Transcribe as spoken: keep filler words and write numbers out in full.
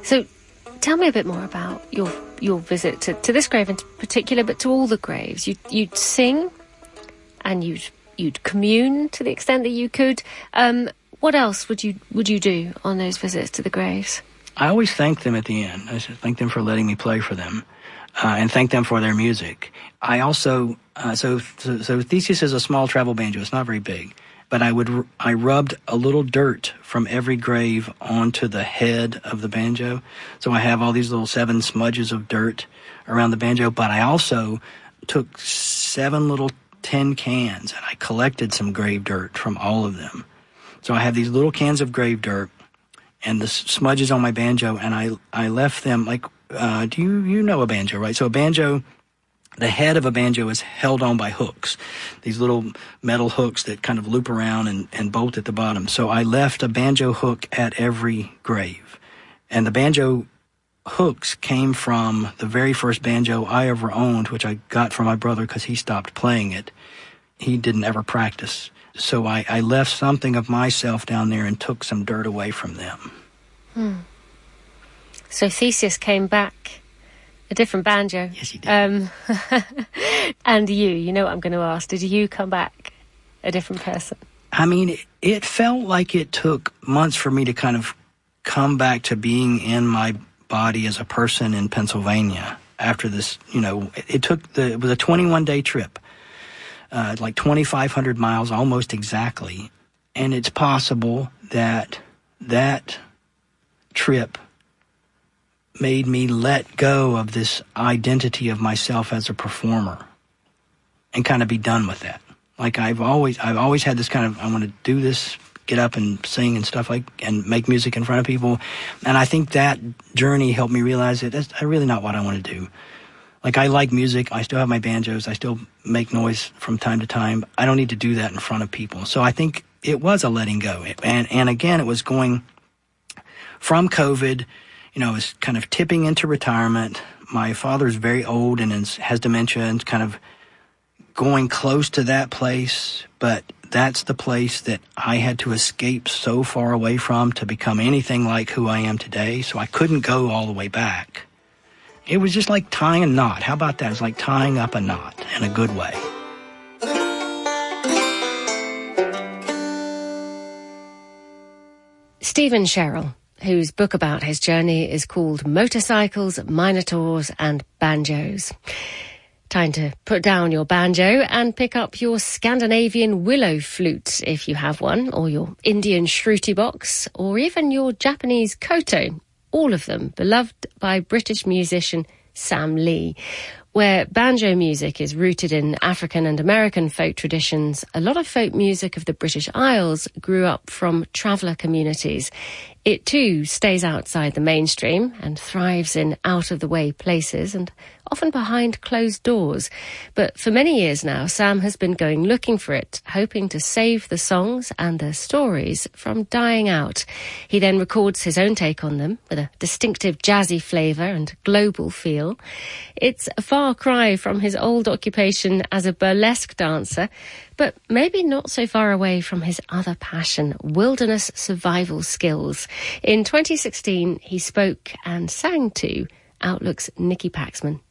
So tell me a bit more about your your visit to, to this grave in particular, but to all the graves. You, you'd sing and you'd you'd commune to the extent that you could. Um, what else would you would you do on those visits to the graves? I always thank them at the end. I thank them for letting me play for them, uh, and thank them for their music. I also uh, so, so so Theseus is a small travel banjo. It's not very big. But I would, I rubbed a little dirt from every grave onto the head of the banjo. So I have all these little seven smudges of dirt around the banjo. But I also took seven little tin cans and I collected some grave dirt from all of them. So I have these little cans of grave dirt and the smudges on my banjo, and I, I left them like, uh, do you, you know a banjo, right? So a banjo, the head of a banjo is held on by hooks, these little metal hooks that kind of loop around and, and bolt at the bottom. So I left a banjo hook at every grave. And the banjo hooks came from the very first banjo I ever owned, which I got from my brother because he stopped playing it. He didn't ever practice. So I, I left something of myself down there and took some dirt away from them. Hmm. So Theseus came back a different banjo. Yes, he did. Um, and you, you know what I'm going to ask. Did you come back a different person? I mean, it, it felt like it took months for me to kind of come back to being in my body as a person in Pennsylvania after this, you know, it, it took the, it was a twenty-one day trip, uh, like twenty-five hundred miles almost exactly. And it's possible that that trip made me let go of this identity of myself as a performer and kind of be done with that. Like I've always, I've always had this kind of, I want to do this, get up and sing and stuff like, and make music in front of people. And I think that journey helped me realize that that's really not what I want to do. Like I like music. I still have my banjos. I still make noise from time to time. I don't need to do that in front of people. So I think it was a letting go. And, and again, it was going from COVID. You know, I was kind of tipping into retirement. My father's very old and is, has dementia and kind of going close to that place. But that's the place that I had to escape so far away from to become anything like who I am today. So I couldn't go all the way back. It was just like tying a knot. How about that? It's like tying up a knot in a good way. Stephen Sherrill, whose book about his journey is called Motorcycles, Minotaurs and Banjos. Time to put down your banjo and pick up your Scandinavian willow flute if you have one, or your Indian shruti box, or even your Japanese koto, all of them beloved by British musician Sam Lee. Where banjo music is rooted in African and American folk traditions, a lot of folk music of the British Isles grew up from traveller communities. It too stays outside the mainstream and thrives in out-of-the-way places and often behind closed doors. But for many years now, Sam has been going looking for it, hoping to save the songs and the stories from dying out. He then records his own take on them with a distinctive jazzy flavour and global feel. It's a far cry from his old occupation as a burlesque dancer, but maybe not so far away from his other passion, wilderness survival skills. In twenty sixteen, he spoke and sang to Outlook's Nicky Paxman.